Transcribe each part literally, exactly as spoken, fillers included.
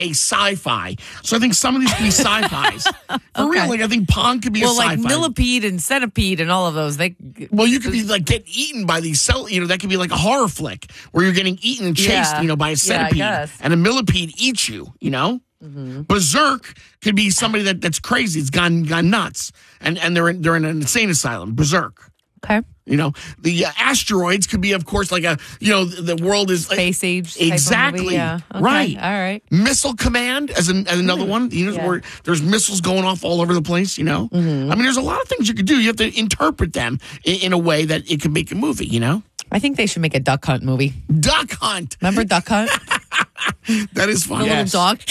a sci-fi. So I think some of these could be sci-fis. For Okay. real, like I think Pong could be Well, a sci-fi. like millipede and centipede and all of those. They Well, you could be like getting eaten by these cell. You know, that could be like a horror flick where you're getting eaten and chased. Yeah. You know, by a Yeah, I centipede, guess. and a millipede eats you. You know, Mm-hmm. Berserk could be somebody that, that's crazy. It's gone gone nuts, and and they're in, they're in an insane asylum. Berserk. okay. You know, the uh, asteroids could be, of course, like a you know the, the world is like, Space age. type of exactly movie, yeah. Okay, right. All right. Missile command as, an, as another one. You know, Yeah. where there's missiles going off all over the place. You know, Mm-hmm. I mean, there's a lot of things you could do. You have to interpret them in, in a way that it could make a movie. You know, I think they should make a duck hunt movie. Duck Hunt. Remember Duck Hunt? That is The fun. little Yes. dog.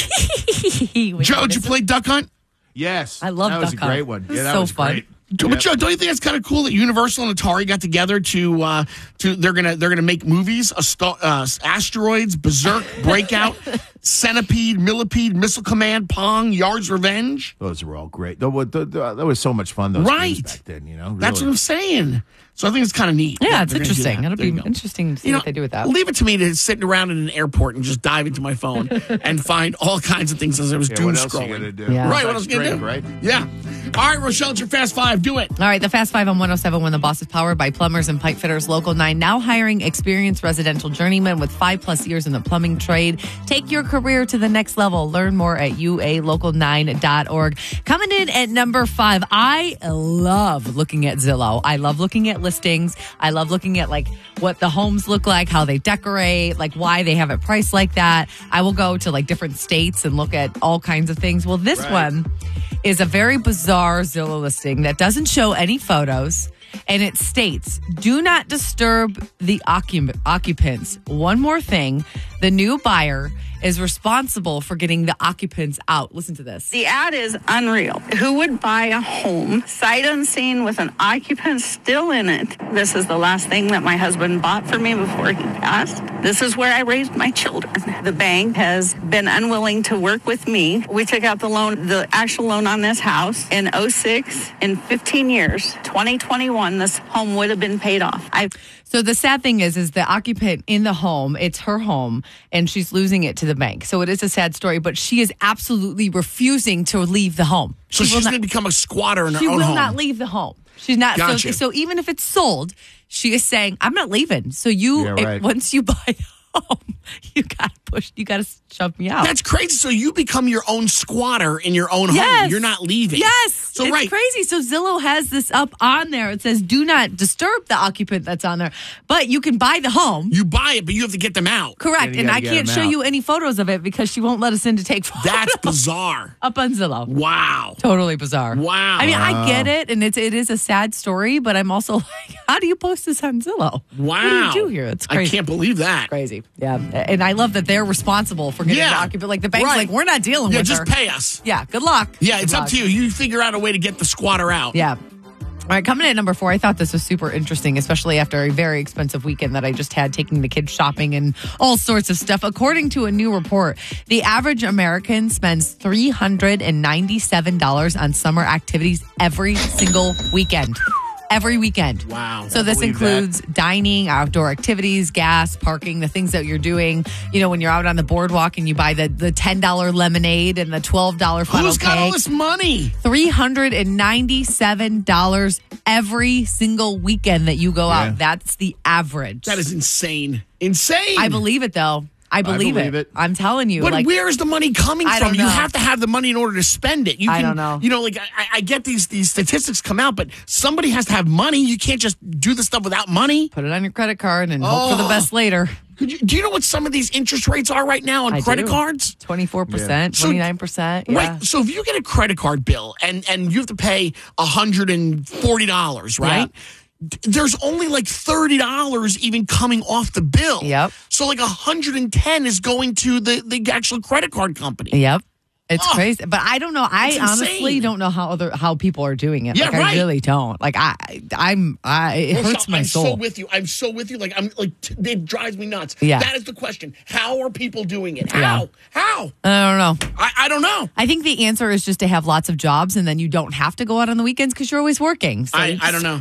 Joe, did you play Duck Hunt? Yes. I love that was Duck a great Hunt. one. It was Yeah, that so was fun. great. But Joe, don't you think it's kind of cool that Universal and Atari got together to uh, to they're gonna they're gonna make movies? A star, uh, Asteroids, Berserk, Breakout, Centipede, Millipede, Missile Command, Pong, Yard's Revenge. Those were all great. That was, that was so much fun. Those Right. games back then, you know. That's what really. I'm saying. So I think it's kind of neat. Yeah, that it's they're gonna do interesting. that. It'll There you be go. interesting to see You know, what they do with that. Leave it to me to sitting around in an airport and just dive into my phone and find all kinds of things as I was Yeah, doom what else are you scrolling. gonna do? Yeah. Right, what else Besides are you gonna drink, do? right? Yeah. All right, Rochelle, it's your Fast Five. Do it. All right, the Fast Five on one oh seven when the boss is powered by Plumbers and Pipe Fitters Local nine, now hiring experienced residential journeymen with five plus years in the plumbing trade. Take your career to the next level. Learn more at U A local nine dot org. Coming in at number five, I love looking at Zillow. I love looking at listings. I love looking at like what the homes look like, how they decorate, like why they have it priced like that. I will go to like different states and look at all kinds of things. Well, this Right. one is a very bizarre Zillow listing that doesn't show any photos. And it states, do not disturb the occup- occupants. One more thing, the new buyer is responsible for getting the occupants out. Listen to this. The ad is unreal. Who would buy a home sight unseen with an occupant still in it? This is the last thing that my husband bought for me before he passed. This is where I raised my children. The bank has been unwilling to work with me. We took out the loan, the actual loan on this house in oh six. In fifteen years, twenty twenty-one, this home would have been paid off. I So the sad thing is, is the occupant in the home, it's her home, and she's losing it to the bank. So it is a sad story, but she is absolutely refusing to leave the home. So She will she's not- going to become a squatter in her She own will home. not leave the home. She's not. So, Gotcha. so even if it's sold, she is saying, "I'm not leaving." So you, Yeah, if- right. once you buy a home, you got to push. You got to shove me out. That's crazy. So you become your own squatter in your own Yes. home. You're not leaving. Yes. So it's right. crazy. So Zillow has this up on there. It says, "Do not disturb the occupant." That's on there, but you can buy the home. You buy it, but you have to get them out. Correct. And you And gotta I get can't them show out. you any photos of it because she won't let us in to take photos. That's bizarre. up on Zillow. Wow. Totally bizarre. Wow. I mean, I get it, and it's it is a sad story, but I'm also like, how do you post this on Zillow? Wow. What do you do here? It's I crazy. can't believe that. Crazy. Yeah. And I love that they're responsible for getting Yeah. the occupant. Like the bank's Right. like, we're not dealing Yeah, with just her. pay us. Yeah. Good luck. Yeah, Good it's up luck. to you. You figure out a way to get the squatter out. Yeah. All right, coming in at number four, I thought this was super interesting, especially after a very expensive weekend that I just had taking the kids shopping and all sorts of stuff. According to a new report, the average American spends three hundred ninety-seven dollars on summer activities every single weekend. Every weekend. Wow. So this believe includes dining, outdoor activities, gas, parking, the things that you're doing. You know, when you're out on the boardwalk and you buy the, the ten dollar lemonade and the twelve dollar funnel Who's got all cake. this money? three hundred ninety-seven dollars every single weekend that you go Yeah. out. That's the average. That is insane. Insane. I believe it, though. I believe, believe it. I'm telling you. But like, where is the money coming I from? don't You know. have to have the money in order to spend it. You I can, don't know. You know, like I, I get these these statistics come out, but somebody has to have money. You can't just do the stuff without money. put it on your credit card and hope for the Oh. best later. Could you, do you know what some of these interest rates are right now on I credit do. cards? twenty-four percent, So- twenty-nine percent. Yeah. Right. So if you get a credit card bill and and you have to pay one hundred forty dollars, right? D- There's only like thirty dollars even coming off the bill. Yep. So like one hundred ten is going to the, the actual credit card company. Yep. It's Oh. crazy. But I don't know. I It's honestly insane. don't know how other how people are doing it. Yeah, like, I right. really don't. Like I I'm I it Rochelle, hurts my I'm soul. so with you. I'm so with you. Like I'm like t- it drives me nuts. Yeah. That is the question. How are people doing it? Yeah. How? How? I don't know. I, I don't know. I think the answer is just to have lots of jobs and then you don't have to go out on the weekends because you're always working. So I, you I don't know. just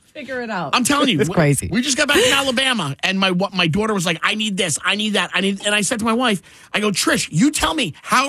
Figure it out. I'm telling you, It's we- crazy. We just got back from Alabama, and my my daughter was like, "I need this, I need that, I need." And I said to my wife, "I go, Trish, you tell me how